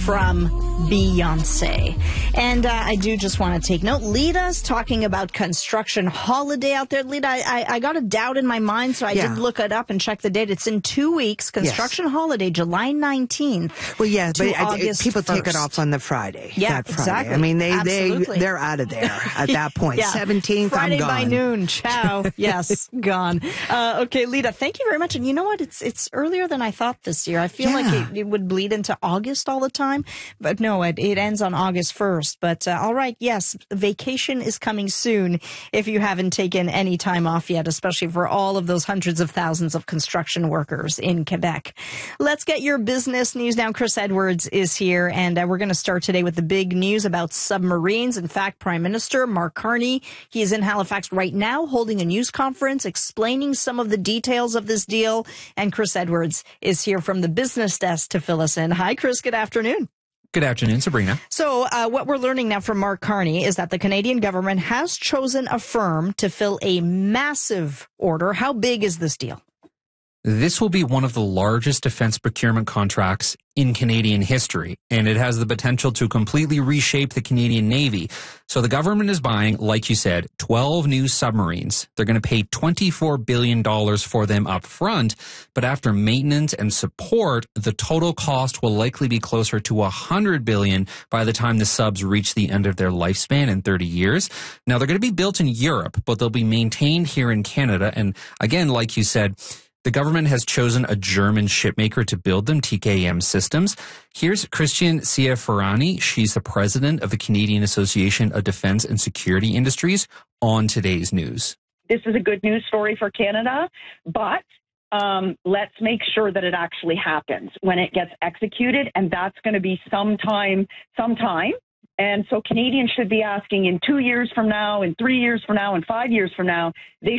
from Beyonce. And I do just want to take note. Lita's talking about construction holiday out there. Lita, I got a doubt in my mind, so I did look it up and check the date. It's in 2 weeks. Construction holiday, July 19th. Well, yeah, but people 1st. take it off on the Friday. Yeah, that Friday. exactly. I mean, they're out of there at that point. 17th, Friday I'm gone. by noon. Ciao. Yes, gone. Okay, Lita, thank you very much. And you know what? It's earlier than I thought this year. I feel like it would bleed into August all the time. But no, it ends on August 1st. But all right, yes, vacation is coming soon if you haven't taken any time off yet, especially for all of those hundreds of thousands of construction workers in Quebec. Let's get your business news now. Chris Edwards is here, and we're going to start today with the big news about submarines. In fact, Prime Minister Mark Carney, he is in Halifax right now holding a news conference explaining some of the details of this deal. And Chris Edwards is here from the business desk to fill us in. Hi, Chris. Good afternoon. Good afternoon, Sabrina. So what we're learning now from Mark Carney is that the Canadian government has chosen a firm to fill a massive order. How big is this deal? This will be one of the largest defense procurement contracts in Canadian history, and it has the potential to completely reshape the Canadian Navy. So the government is buying, like you said, 12 new submarines. They're going to pay $24 billion for them up front, but after maintenance and support, the total cost will likely be closer to $100 billion by the time the subs reach the end of their lifespan in 30 years. Now, they're going to be built in Europe, but they'll be maintained here in Canada. And again, like you said, the government has chosen a German shipmaker to build them, TKM Systems. Here's Christian Ciaferrani. She's the president of the Canadian Association of Defense and Security Industries on today's news. This is a good news story for Canada, but let's make sure that it actually happens when it gets executed, and that's going to be sometime. And so Canadians should be asking in 2 years from now, in 3 years from now, in 5 years from now, they